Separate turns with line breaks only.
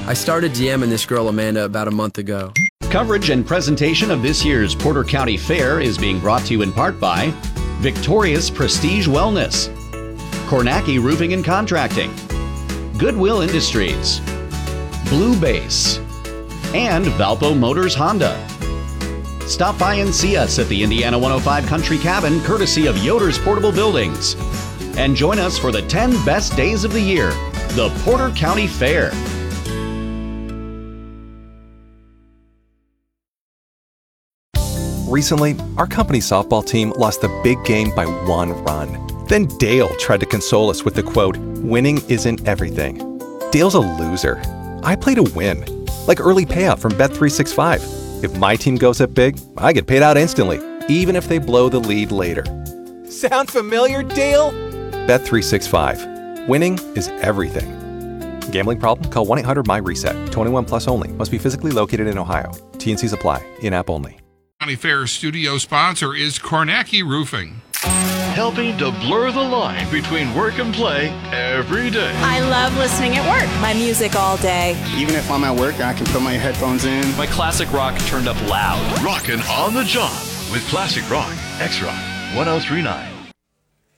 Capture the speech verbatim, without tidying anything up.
I started DMing this girl, Amanda, about a month ago.
Coverage and presentation of this year's Porter County Fair is being brought to you in part by Victorious Prestige Wellness, Kornacki Roofing and Contracting, Goodwill Industries, Blue Base, and Valpo Motors Honda. Stop by and see us at the Indiana one oh five Country Cabin, courtesy of Yoder's Portable Buildings. And join us for the ten best days of the year, the Porter County Fair.
Recently, our company softball team lost the big game by one run. Then Dale tried to console us with the quote, "Winning isn't everything." Dale's a loser. I play to win, like early payout from Bet three sixty-five. If my team goes up big, I get paid out instantly, even if they blow the lead later. Sound familiar, Dale? Bet three sixty-five. Winning is everything. Gambling problem? Call one eight hundred M Y reset. twenty-one plus only. Must be physically located in Ohio. T N Cs apply. In-app only.
County Fair studio sponsor is Kornacki Roofing.
Helping to blur the line between work and play every day.
I love listening at work. My music all day.
Even if I'm at work, I can put my headphones in.
My classic rock turned up loud.
Rockin' on the job with Classic Rock, X-Rock, one oh three point nine.